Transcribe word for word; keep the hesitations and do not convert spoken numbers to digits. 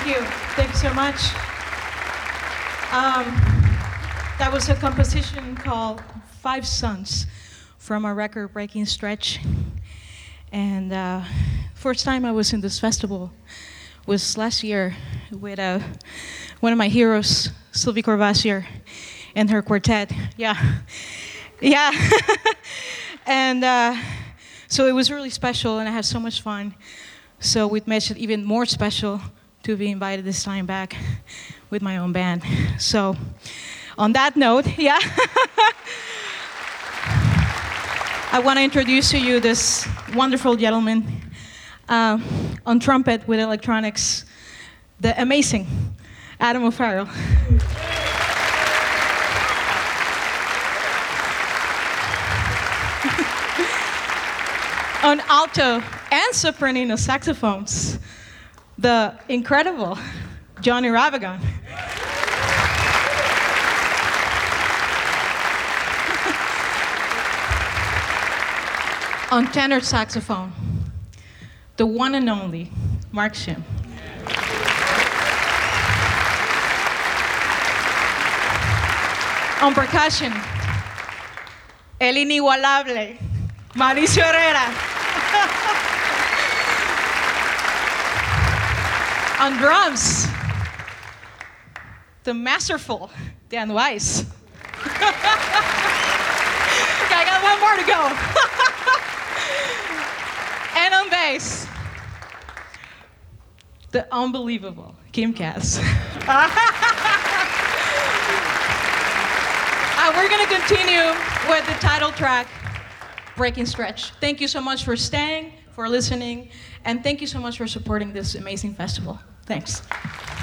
Thank you. Thank you so much. Um, that was a composition called Five Suns from our record Breaking Stretch. And uh, first time I was in this festival was last year with uh, one of my heroes, Sylvie Courvoisier, and her quartet. Yeah, yeah. and uh, so it was really special, and I had so much fun. So it makes it even more special to be invited this time back with my own band. So on that note, yeah. I want to introduce to you this wonderful gentleman uh, on trumpet with electronics, the amazing Adam O'Farrell. On alto and soprano saxophones, the incredible Johnny Ravagon. On tenor saxophone, the one and only Mark Shim. On percussion, el inigualable Mauricio Herrera. On drums, the masterful Dan Weiss. Okay, I got one more to go. And on bass, the unbelievable Kim Cass. Uh, we're going to continue with the title track, Breaking Stretch. Thank you so much for staying, for listening, and thank you so much for supporting this amazing festival. Thanks.